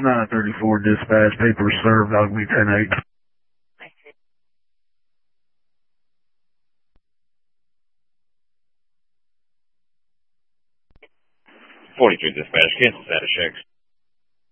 934 dispatch, papers served, Dog Me 10-8. 43 dispatch, cancel status checks.